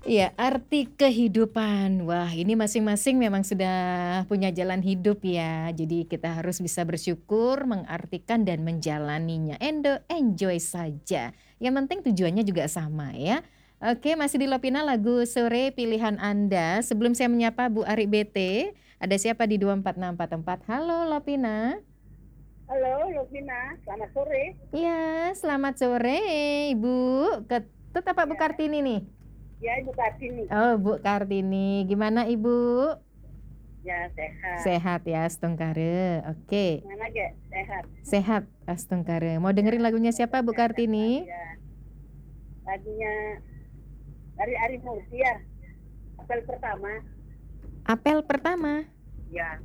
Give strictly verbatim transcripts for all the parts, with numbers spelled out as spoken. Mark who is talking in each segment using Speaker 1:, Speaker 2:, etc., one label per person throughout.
Speaker 1: Iya, arti kehidupan. Wah, ini masing-masing memang sudah punya jalan hidup ya. Jadi kita harus bisa bersyukur, mengartikan dan menjalaninya. Endo enjoy saja. Yang penting tujuannya juga sama ya. Oke, masih di Lovina lagu Sore pilihan Anda. Sebelum saya menyapa Bu Ari B T, ada siapa di dua empat enam empat empat? Halo Lovina.
Speaker 2: Halo Lovina, selamat sore.
Speaker 1: Iya, selamat sore Ibu. Ketut apa Bu
Speaker 2: Ya,
Speaker 1: Kartini nih?
Speaker 2: ya Ibu Kartini.
Speaker 1: Oh, Bu Kartini. Gimana Ibu?
Speaker 2: Ya sehat.
Speaker 1: Sehat ya, Astungkare. Oke.
Speaker 2: Mana ge? Sehat.
Speaker 1: Sehat, Astungkare. Mau dengerin lagunya siapa Bu Kartini?
Speaker 2: Ya. Lagunya dari Ari Murti ya. Apel pertama.
Speaker 1: Apel pertama.
Speaker 2: Ya.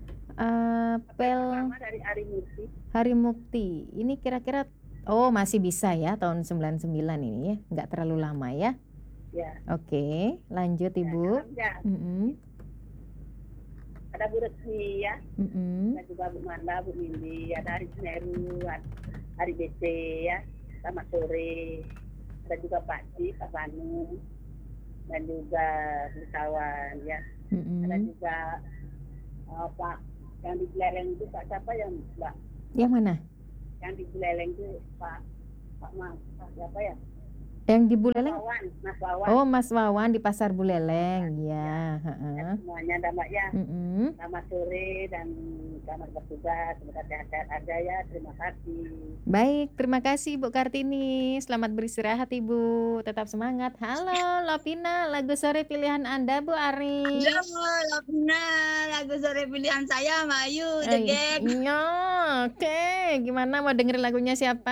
Speaker 1: Apel
Speaker 2: pertama dari Ari Murti.
Speaker 1: Hari Mukti. Ini kira-kira oh masih bisa ya tahun sembilan sembilan ini ya. Nggak terlalu lama ya.
Speaker 2: Ya.
Speaker 1: Oke, lanjut Ibu.
Speaker 2: Ya,
Speaker 1: Mm-mm.
Speaker 2: ada Bu Retni ya.
Speaker 1: Mm-mm.
Speaker 2: Ada juga Bu Manda, Bu Mindi, ada Ari Semeru, Ari B C ya. Selamat sore. Ada juga Pak Ci, Pak Banu, dan juga kawan ya.
Speaker 1: Mm-mm.
Speaker 2: Ada juga uh, Pak yang di Buleleng itu Pak siapa yang Mbak?
Speaker 1: Yang mana?
Speaker 2: Yang di Buleleng itu Pak Pak Mas Pak siapa ya?
Speaker 1: Yang di
Speaker 2: Mas
Speaker 1: Buleleng?
Speaker 2: Wawan, Mas Wawan.
Speaker 1: Oh, Mas Wawan di Pasar Buleleng. Ya,
Speaker 2: Ya,
Speaker 1: heeh.
Speaker 2: semuanya ada Mbak ya.
Speaker 1: Mm-mm.
Speaker 2: Selamat sore dan selamat bertugas, semoga sehat-sehat aja ya. Terima kasih.
Speaker 1: Baik, terima kasih Bu Kartini. Selamat beristirahat Ibu. Tetap semangat. Halo Lovina, lagu sore pilihan Anda Bu Ari.
Speaker 3: Halo Lovina, lagu sore pilihan saya Mbak Ayu,
Speaker 1: Eh,
Speaker 3: The Gang.
Speaker 1: Iya, oke. Gimana mau dengerin lagunya siapa?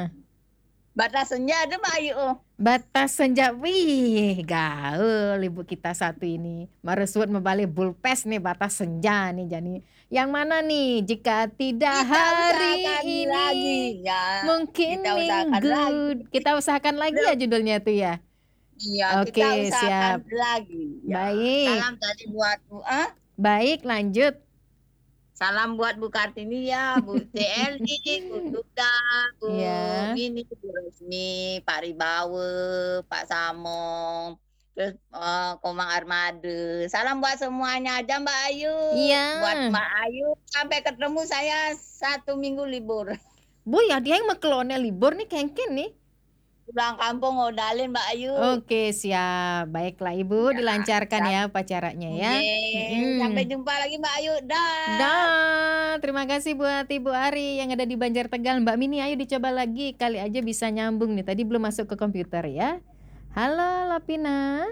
Speaker 3: Batas Senja ada Mbak Ayu.
Speaker 1: Batas Senja. Wih, gaul ibu kita satu ini. Maresut membalik bulpes nih Batas Senja nih jadi. Yang mana nih? Jika tidak
Speaker 3: Kita
Speaker 1: hari
Speaker 3: usahakan
Speaker 1: ini
Speaker 3: lagi ya.
Speaker 1: mungkin
Speaker 3: Kita usahakan
Speaker 1: minggu.
Speaker 3: lagi.
Speaker 1: Kita usahakan lagi ya judulnya tuh ya.
Speaker 3: Iya,
Speaker 1: Oke,
Speaker 3: kita usahakan
Speaker 1: siap.
Speaker 3: lagi. Ya.
Speaker 1: Baik.
Speaker 3: Salam tadi buat Bu ah?
Speaker 1: Baik, lanjut.
Speaker 3: Salam buat Bu Kartini ya, Bu T L I, Bu Duda, Bu
Speaker 1: Iya.
Speaker 3: Mini, Bu Resmi, Pak Ribawe, Pak Samong, terus uh, Komang Armade. Salam buat semuanya aja Mbak Ayu.
Speaker 1: Iya.
Speaker 3: Buat Mbak Ayu, sampai ketemu saya satu minggu libur.
Speaker 1: Bu, ya dia yang mekelone libur nih kengken nih.
Speaker 3: Pulang kampung ngodalin Mbak Ayu.
Speaker 1: Oke, siap. Baiklah Ibu,
Speaker 3: Ya,
Speaker 1: dilancarkan
Speaker 3: sam-
Speaker 1: ya upacaranya ya.
Speaker 3: Yeay,
Speaker 1: Mm-mm.
Speaker 3: sampai jumpa lagi Mbak Ayu. Dah.
Speaker 1: Dah, terima kasih buat Ibu Ari yang ada di Banjar Tegal. Mbak Mini, ayo dicoba lagi. Kali aja bisa nyambung nih. Tadi belum masuk ke komputer ya. Halo, Lapina.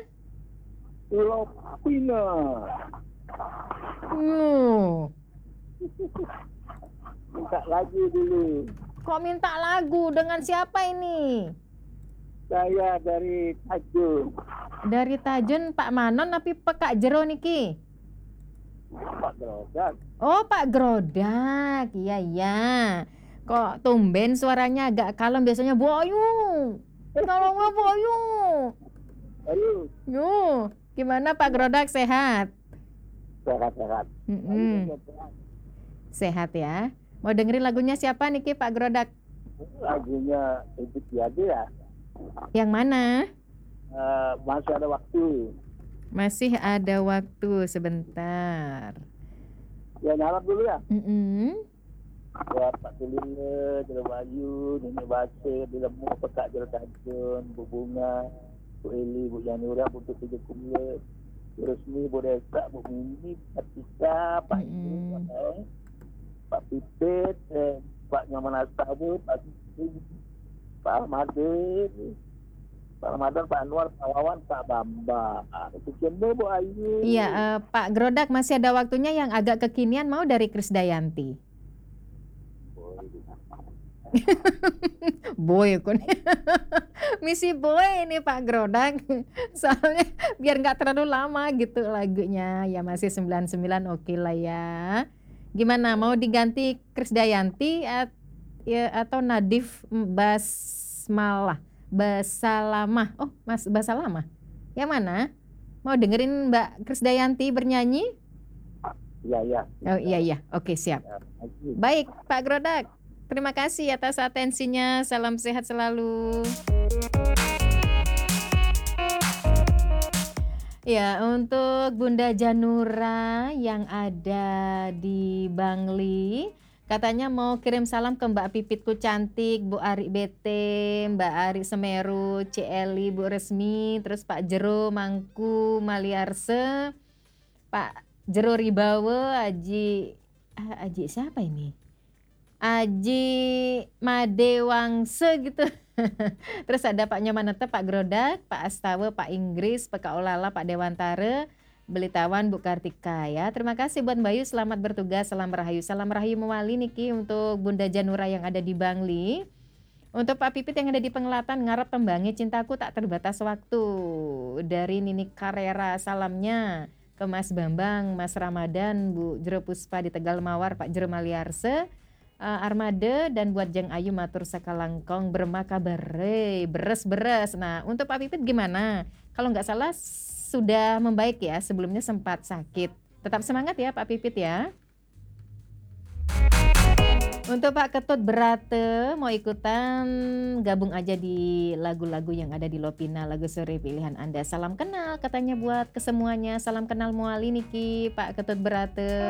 Speaker 4: Lovina.
Speaker 1: Hmm.
Speaker 4: Minta lagu dulu.
Speaker 1: Kok minta lagu? Dengan siapa ini?
Speaker 4: Saya dari Tajun.
Speaker 1: Dari Tajun, Pak Manon tapi Pak Jero niki?
Speaker 4: Pak Gerodak.
Speaker 1: Oh, Pak Grodak. Iya, iya. Kok tumben suaranya agak kalem, biasanya Bu Ayu. Kalau nggak Bu Ayu.
Speaker 4: Ayo,
Speaker 1: Yuh, gimana Pak Grodak, sehat?
Speaker 4: sehat-sehat.
Speaker 1: Mm-mm. Sehat ya. Mau dengerin lagunya siapa niki Pak Grodak?
Speaker 4: Lagunya Ibu Tiadi ya.
Speaker 1: Yang mana?
Speaker 4: Eh, masih ada waktu.
Speaker 1: Masih ada waktu sebentar.
Speaker 4: Ya nyalap dulu ya.
Speaker 1: Mm-mm.
Speaker 4: Buat Pak Tulinge, Jero Bayu, Nini Basir, di Lemu, Pekak Jero Tajun, Bu Bunga, Bu Eli, Bu Yanura, Bu Tujuh Kumle, Bu Resmi, Bu Desa, Bu Mini, Pak Tika, Pak Ibu, Pak Eh, Pak Pipit, eh, Pak Nyaman Astabu, Pak Sisi, Pak Ahmadi, Pak Ramadan, Pak Anwar, Pak Wawan, Pak Bamba. Itu kene Bu Ayu.
Speaker 1: Iya, eh, Pak Grodak masih ada waktunya yang agak kekinian, mau dari Krisdayanti. Boy kun. Misi boy ini Pak Grodak. Soalnya biar nggak terlalu lama gitu lagunya. Ya masih sembilan puluh sembilan oke lah ya. Gimana, mau diganti Krisdayanti at, ya, atau Nadif Basmalah? Basalamah. Oh, Mas Basalamah. Yang mana? Mau dengerin Mbak Krisdayanti bernyanyi?
Speaker 4: Iya, iya.
Speaker 1: Oh iya iya. Oke, siap. Baik, Pak Grodak. Terima kasih atas atensinya. Salam sehat selalu. Ya, untuk Bunda Janura yang ada di Bangli, katanya mau kirim salam ke Mbak Pipitku cantik, Bu Ari B T, Mbak Ari Semeru, C Eli, Bu Resmi, terus Pak Jero Mangku Maliarse, Pak Jero Ribawe, Aji ah, Aji siapa ini? Aji Madewangse gitu. Terus ada Pak Nyamanete, Pak Grodak, Pak Astawa, Pak Inggris, Pak Kaolala, Pak Dewantara, Belitawan, Bu Kartika ya. Terima kasih buat Mbak Yu, selamat bertugas, salam rahayu. Salam rahayu mewali niki untuk Bunda Janura yang ada di Bangli. Untuk Pak Pipit yang ada di Pengelatan, ngarep tembangi cintaku tak terbatas waktu. Dari Nini Karera, salamnya ke Mas Bambang, Mas Ramadan, Bu Jero Puspa di Tegal Mawar, Pak Jero Maliarse, uh, Armada, dan buat Jeng Ayu matur sakalangkong bermakabare, beres-beres. Nah, untuk Pak Pipit gimana? Kalau nggak salah sudah membaik ya, sebelumnya sempat sakit. Tetap semangat ya Pak Pipit ya. Untuk Pak Ketut Berate mau ikutan, gabung aja di lagu-lagu yang ada di Lopina, lagu sore pilihan Anda. Salam kenal katanya buat kesemuanya. Salam kenal muali niki Pak Ketut Berate.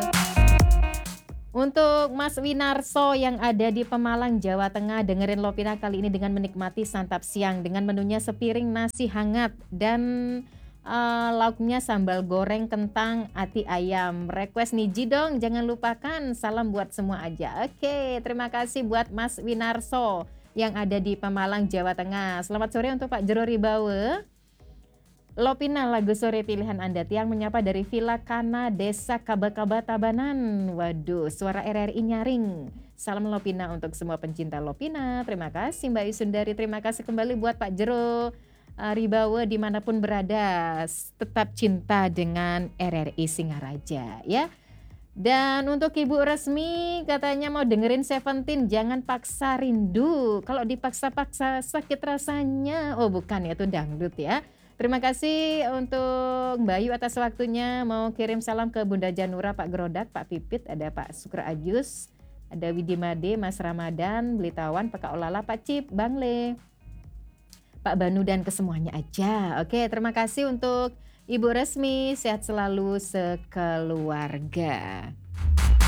Speaker 1: Untuk Mas Winarso yang ada di Pemalang, Jawa Tengah, dengerin Lopina kali ini dengan menikmati santap siang dengan menunya sepiring nasi hangat dan uh, lauknya sambal goreng kentang ati ayam. Request niji dong, jangan lupakan. Salam buat semua aja. Oke, terima kasih buat Mas Winarso yang ada di Pemalang, Jawa Tengah. Selamat sore untuk Pak Jero Ribawe. Lopina lagu sore pilihan Anda. Tiang menyapa dari Villa Kana, Desa Kaba-Kaba Tabanan. Waduh, suara R R I nyaring. Salam Lopina untuk semua pencinta Lopina. Terima kasih Mbak Isundari. Terima kasih kembali buat Pak Jero uh, Ribawe dimanapun berada. Tetap cinta dengan R R I Singaraja ya. Dan untuk Ibu Resmi katanya mau dengerin Seventeen, jangan paksa rindu. Kalau dipaksa-paksa sakit rasanya. Oh bukan ya, itu dangdut ya. Terima kasih untuk Mbak Yu atas waktunya. Mau kirim salam ke Bunda Janura, Pak Grodak, Pak Pipit, ada Pak Sukra Ajus, ada Widi Made, Mas Ramadan, Belitawan, Pak Kaolala, Pak Cip, Bang Le, Pak Banu dan kesemuanya aja. Oke, terima kasih untuk Ibu Resmi, sehat selalu sekeluarga.